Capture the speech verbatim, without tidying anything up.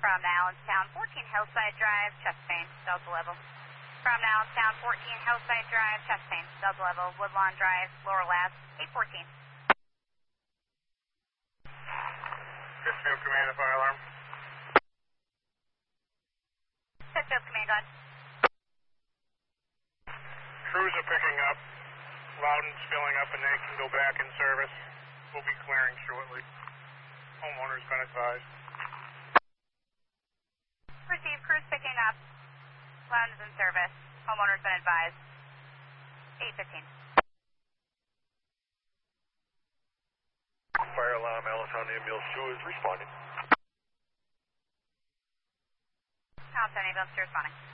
From Allenstown, fourteen Hillside Drive, chest pain, Delta level. From Allenstown, fourteen Hillside Drive, chest pain, Delta level, Woodlawn Drive, lower labs, eight fourteen. Pittsfield Command, a fire alarm. Pittsfield Command, go ahead. Crews are picking up. Loudon's filling up and they can go back in service. We'll be clearing shortly. Homeowner's been advised. Receive, crews picking up. Loudon's in service. Homeowner's been advised. eight fifteen. Fire alarm, Allenstown Ambulance two is responding. Allenstown Ambulance two responding.